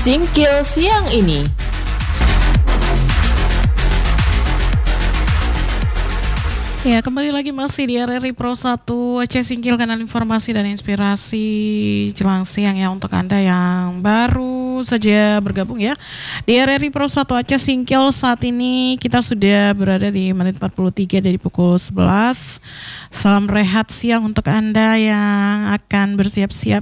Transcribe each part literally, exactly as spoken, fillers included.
Singkil siang ini. Ya, kembali lagi masih di R R I Pro satu Aceh Singkil, kanal informasi dan inspirasi jelang siang ya untuk Anda yang baru saja bergabung ya. Di R R I Pro satu Aceh Singkil saat ini kita sudah berada di menit empat puluh tiga dari pukul sebelas. Salam rehat siang untuk Anda yang akan bersiap-siap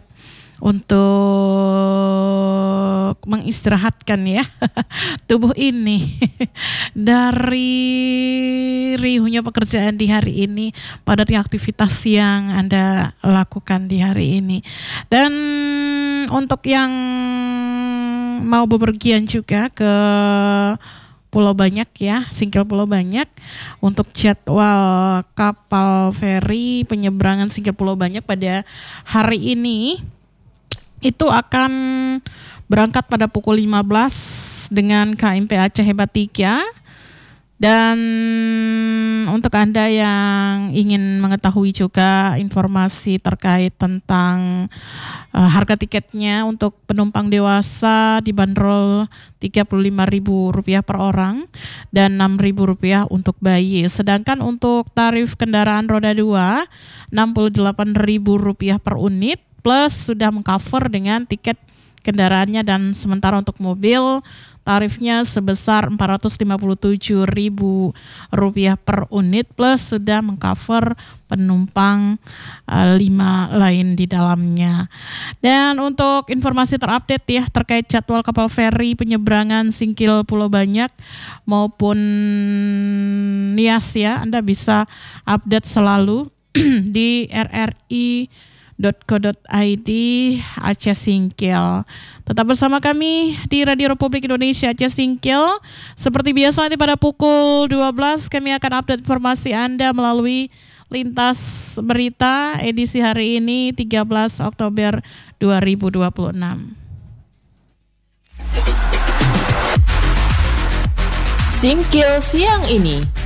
untuk mengistirahatkan ya tubuh ini dari riuhnya pekerjaan di hari ini, padatnya aktivitas yang Anda lakukan di hari ini. Dan untuk yang mau bepergian juga ke Pulau Banyak ya, Singkil Pulau Banyak, untuk jadwal kapal feri penyeberangan Singkil Pulau Banyak pada hari ini itu akan berangkat pada pukul lima belas dengan K M P Aceh Hebat tiga. Dan untuk Anda yang ingin mengetahui juga informasi terkait tentang uh, harga tiketnya, untuk penumpang dewasa dibanderol tiga puluh lima ribu rupiah per orang dan enam ribu rupiah untuk bayi. Sedangkan untuk tarif kendaraan roda dua enam puluh delapan ribu rupiah per unit plus sudah mengcover dengan tiket kendaraannya, dan sementara untuk mobil tarifnya sebesar empat ratus lima puluh tujuh ribu rupiah per unit plus sudah mengcover penumpang uh, lima lain di dalamnya. Dan untuk informasi terupdate ya terkait jadwal kapal feri penyeberangan Singkil Pulau Banyak maupun Nias ya, Anda bisa update selalu di R R I .co .id Aceh Singkil. Tetap bersama kami di Radio Republik Indonesia Aceh Singkil. Seperti biasa nanti pada pukul dua belas kami akan update informasi Anda melalui Lintas Berita edisi hari ini tiga belas Oktober dua ribu dua puluh enam. Singkil siang ini.